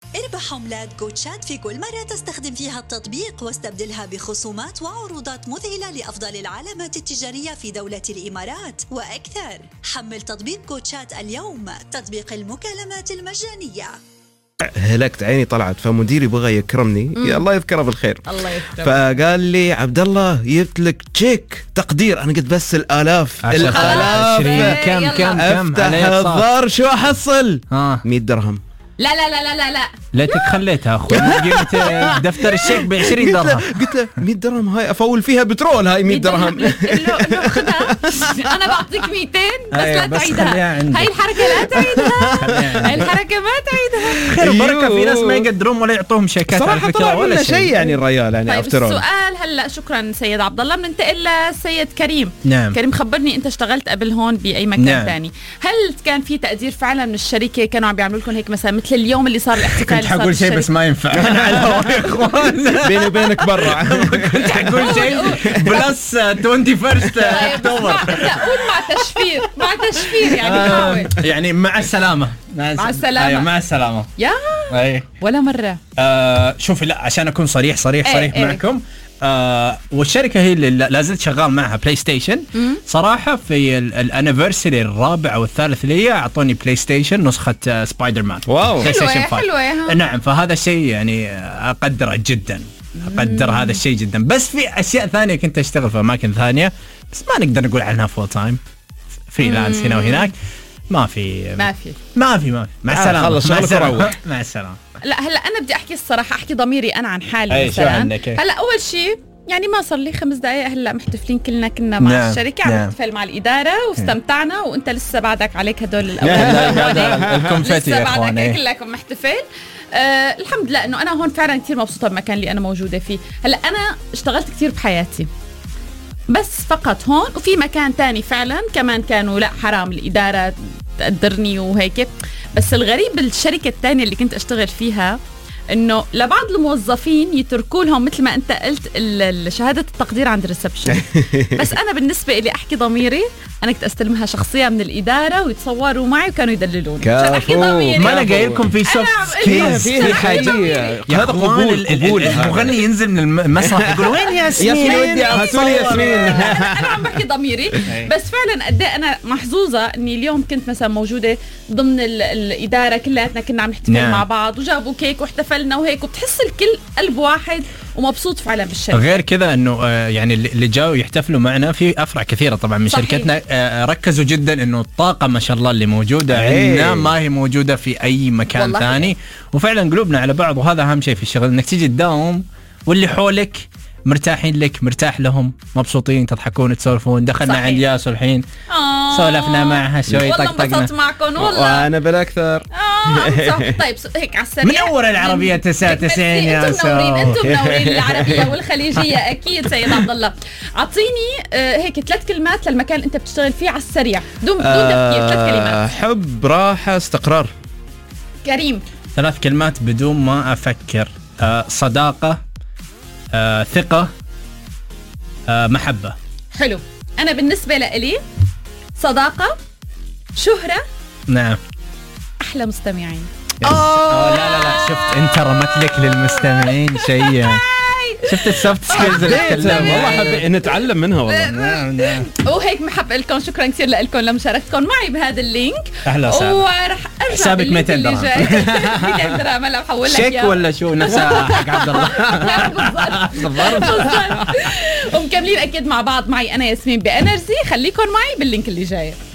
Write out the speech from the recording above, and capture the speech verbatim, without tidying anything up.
اربح عملات كوتشات في كل مرة تستخدم فيها التطبيق واستبدلها بخصومات وعروضات مذهلة لأفضل العلامات التجارية في دولة الإمارات وأكثر. حمل تطبيق كوتشات اليوم، تطبيق المكالمات المجانية. هلكت عيني طلعت، فمديري بغى يكرمني يا الله يذكره بالخير، الله يذكره، فقال لي عبد الله جبت لك تشيك تقدير. انا قلت بس الالاف الالاف كم كم كم افتح الظهر شو احصل؟ ها مية درهم. لا لا لا لا لا ليتك خليتها اخوي. قيمة دفتر الشيك ب عشرين درهم. قلت له مية درهم هاي افول فيها بترول، هاي مية درهم. انا بعطيك مئتين بس لا تعيدها، هاي الحركه لا تعيدها، هاي الحركه ما تعيدها. خير وبركه، في ناس ما يقدرون ولا يعطوهم شيكات على فكره ولا شيء يعني الريال يعني. طيب السؤال هلا، شكرا سيد عبد الله، بننتقل للسيد كريم. نعم. كريم خبرني انت اشتغلت قبل هون باي مكان نعم. ثاني، هل كان في تقدير فعلا من الشركه؟ كانوا عم بيعملوا لكم هيك مثلا مثل اليوم اللي صار الاحتفال؟ كنت حقول شيء بس ما ينفع. انا على الهواء يا اخوان، بيني وبينك برا. كنت حقول شيء بلس واحد وعشرين اكتوبر. لا قول مع تشفير، مع تشفير يعني حاول. يعني مع السلامه، مع السلامه. ايوه مع السلامه يا اي ولا مره. آه شوفي، لا عشان اكون صريح صريح صريح ايه معكم ايه. آه والشركه هي اللي لازلت شغال معها بلاي ستيشن. صراحه في الانيفرساري الرابع او الثالث لي اعطوني بلاي ستيشن نسخه سبايدر مان. واو حلوه حلوه. نعم، فهذا الشيء يعني اقدره جدا، اقدر هذا الشيء جدا. بس في اشياء ثانيه كنت اشتغل في اماكن ثانيه بس ما نقدر نقول عنها فول تايم، فريلانس هنا وهناك. ما في ما في ما في ما في مع السلامه. خلص شغلك مع السلامه. لا هلا انا بدي احكي الصراحه، احكي ضميري انا عن حالي مثلا. هلا اول شيء يعني ما صار لي خمس دقائق هلا محتفلين كلنا، كنا مع نعم. الشركه عم نحتفل مع الاداره واستمتعنا، وانت لسه بعدك عليك هدول الاولاد الكونفيتي يا اخواني كلكم محتفل. آه الحمد لله انه انا هون فعلا كثير مبسوطه بالمكان اللي انا موجوده فيه. هلا انا اشتغلت كثير بحياتي بس فقط هون، وفي مكان تاني فعلا كمان كانوا لا حرام الاداره تقدرني وهيك. بس الغريب بالشركه الثانيه اللي كنت اشتغل فيها انه لبعض الموظفين يتركوا لهم مثل ما انت قلت شهاده التقدير عند الريسبشن. بس انا بالنسبه لي احكي ضميري، انا كنت استلمها شخصيه من الاداره ويتصوروا معي وكانوا يدللوني. احكي ضميري، ما انا قايل لكم في سوفت سكيلز، في حاجه هذا قبول. قبول المغني ينزل من المسرح يقول وين ياسمين؟ ياسمين ودي هاتوا ياسمين. انا عم بحكي ضميري. بس فعلا قد ايه انا محظوظه اني اليوم كنت مثلا موجوده ضمن الاداره كلياتنا، كنا عم نحتفل مع بعض وجابوا كيك واحتفلنا وهيك، وبتحس الكل قلب واحد ومبسوط فعلا بالشركه. غير كذا انه يعني اللي جاوا يحتفلوا معنا في افرع كثيره طبعا من صحيح. شركتنا ركزوا جدا انه الطاقه ما شاء الله اللي موجوده عندنا ما هي موجوده في اي مكان ثاني، وفعلا قلوبنا على بعض، وهذا اهم شيء في الشغل، انك تيجي تداوم واللي حولك مرتاحين لك، مرتاح لهم، مبسوطين، تضحكون، تسولفون. دخلنا عند ياسو الحين سولفنا معها شوي، طقطقنا. والله انبسطت معكم والله، وانا بالاكثر. اه طيب هيك على السريع منور العربيه تسعة وتسعين يا انتم منورين، انتم منورين العربيه والخليجيه اكيد. سيد عبد الله اعطيني آه هيك ثلاث كلمات للمكان اللي انت بتشتغل فيه على السريع بدون بدون تفكير. ثلاث كلمات. حب، راحه، استقرار. كريم. ثلاث كلمات بدون ما افكر. آه صداقه، آه ثقة، آه محبة. حلو. أنا بالنسبة لإلي صداقة، شهرة، نعم، أحلى مستمعين. أوه لا لا لا شفت أنت رمت لك للمستمعين شيء. شفت السوفت سكيلز والله حابين نتعلم منها والله. نعم نعم. وهيك محب لكم، شكرا كثير لكم لمشاركتكم معي بهذا اللينك. اهلا وسهلا. ورح ارجع حسابك مئتين درهم. مئتين درهم هلا بحول لك شيك ولا شو نفسها حق عبد الله؟ بالضبط. ومكملين اكيد مع بعض. معي انا ياسمين بانرجي، خليكم معي باللينك اللي جاي.